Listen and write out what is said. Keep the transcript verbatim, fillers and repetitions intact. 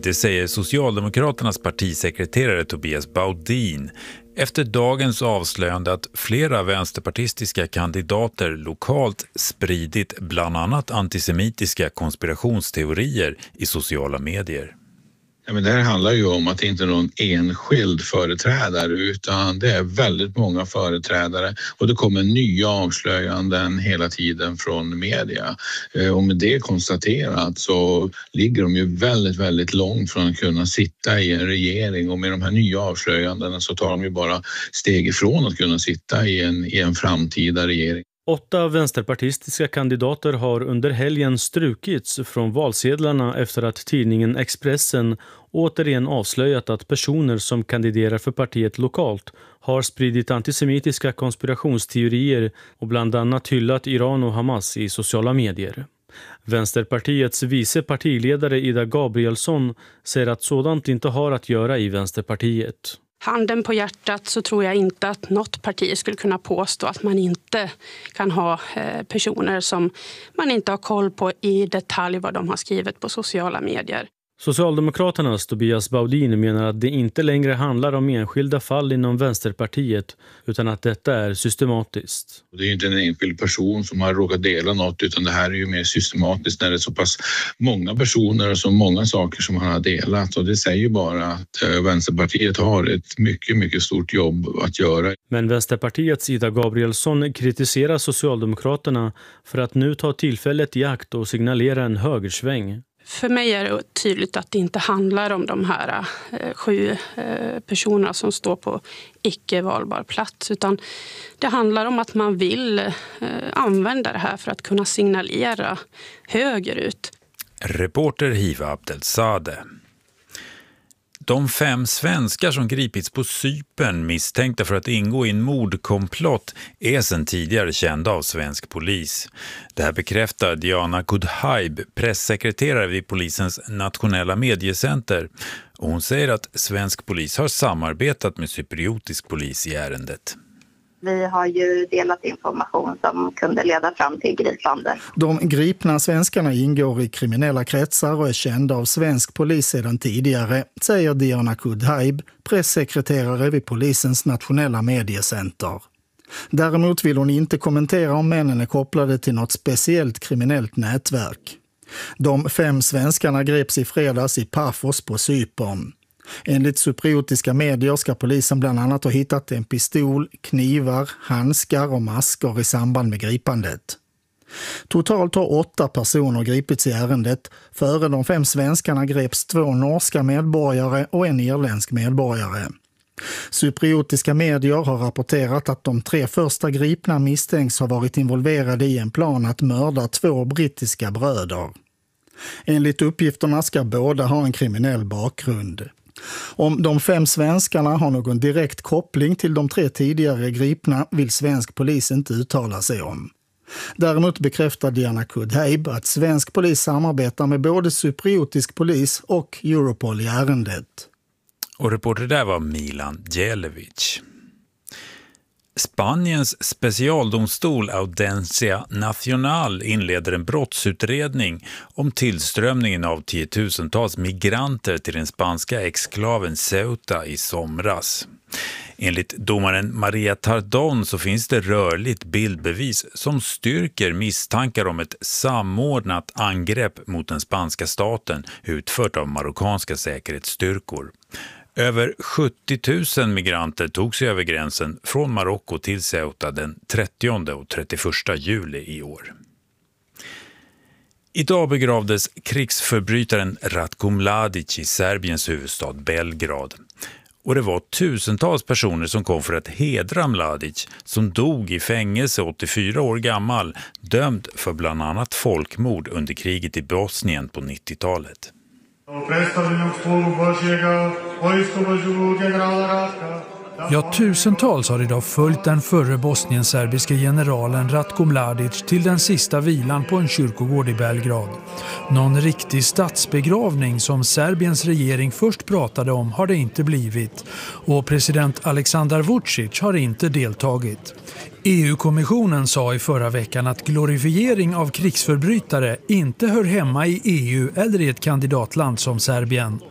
Det säger Socialdemokraternas partisekreterare Tobias Baudin efter dagens avslöjande att flera vänsterpartistiska kandidater lokalt spridit bland annat antisemitiska konspirationsteorier i sociala medier. Ja, men det här handlar ju om att det inte är någon enskild företrädare utan det är väldigt många företrädare och det kommer nya avslöjanden hela tiden från media. Och med det konstaterat så ligger de ju väldigt, väldigt långt från att kunna sitta i en regering och med de här nya avslöjandena så tar de ju bara steg ifrån att kunna sitta i en, i en framtida regering. Åtta vänsterpartistiska kandidater har under helgen strukits från valsedlarna efter att tidningen Expressen återigen avslöjat att personer som kandiderar för partiet lokalt har spridit antisemitiska konspirationsteorier och bland annat hyllat Iran och Hamas i sociala medier. Vänsterpartiets vice partiledare Ida Gabrielsson säger att sådant inte har att göra i Vänsterpartiet. Handen på hjärtat så tror jag inte att något parti skulle kunna påstå att man inte kan ha personer som man inte har koll på i detalj vad de har skrivit på sociala medier. Socialdemokraternas Tobias Baudin menar att det inte längre handlar om enskilda fall inom Vänsterpartiet utan att detta är systematiskt. Det är ju inte en enskild person som har råkat dela något utan det här är ju mer systematiskt när det är så pass många personer och så många saker som man har delat och det säger ju bara att Vänsterpartiet har ett mycket, mycket stort jobb att göra. Men Vänsterpartiets Ida Gabrielsson kritiserar Socialdemokraterna för att nu ta tillfället i akt och signalera en högersväng. För mig är det tydligt att det inte handlar om de här eh, sju eh, personerna som står på icke-valbar plats utan det handlar om att man vill eh, använda det här för att kunna signalera högerut. Reporter Hiva Abdelzadeh. De fem svenskar som gripits på Cypern misstänkta för att ingå i en mordkomplott är sedan tidigare kända av svensk polis. Det här bekräftar Diana Kudhaib, pressekreterare vid polisens nationella mediecenter. Och hon säger att svensk polis har samarbetat med cypriotisk polis i ärendet. Vi har ju delat information som kunde leda fram till gripande. De gripna svenskarna ingår i kriminella kretsar och är kända av svensk polis sedan tidigare, säger Diana Kudhaib, pressekreterare vid polisens nationella mediecenter. Däremot vill hon inte kommentera om männen är kopplade till något speciellt kriminellt nätverk. De fem svenskarna greps i fredags i Paphos på Cypern. Enligt cypriotiska medier ska polisen bland annat ha hittat en pistol, knivar, handskar och masker i samband med gripandet. Totalt har åtta personer gripits i ärendet. Före de fem svenskarna greps två norska medborgare och en irländsk medborgare. Cypriotiska medier har rapporterat att de tre första gripna misstänks ha varit involverade i en plan att mörda två brittiska bröder. Enligt uppgifterna ska båda ha en kriminell bakgrund. Om de fem svenskarna har någon direkt koppling till de tre tidigare gripna vill svensk polis inte uttala sig om. Däremot bekräftar Diana Kudhaib att svensk polis samarbetar med både cypriotisk polis och Europol i ärendet. Och reporter där var Milan Djelevic. Spaniens specialdomstol Audiencia Nacional inleder en brottsutredning om tillströmningen av tiotusentals migranter till den spanska exklaven Ceuta i somras. Enligt domaren Maria Tardón så finns det rörligt bildbevis som styrker misstankar om ett samordnat angrepp mot den spanska staten utfört av marockanska säkerhetsstyrkor. Över sjuttio tusen migranter tog sig över gränsen från Marocko till Ceuta den trettionde och trettioförsta juli i år. Idag begravdes krigsförbrytaren Ratko Mladic i Serbiens huvudstad Belgrad. Och det var tusentals personer som kom för att hedra Mladic som dog i fängelse åttiofyra år gammal, dömd för bland annat folkmord under kriget i Bosnien på nittiotalet. Ja, tusentals har idag följt den förre bosnienserbiske generalen Ratko Mladic till den sista vilan på en kyrkogård i Belgrad. Någon riktig statsbegravning som Serbiens regering först pratade om har det inte blivit och president Aleksandar Vučić har inte deltagit. E U-kommissionen sa i förra veckan att glorifiering av krigsförbrytare inte hör hemma i E U eller i ett kandidatland som Serbien.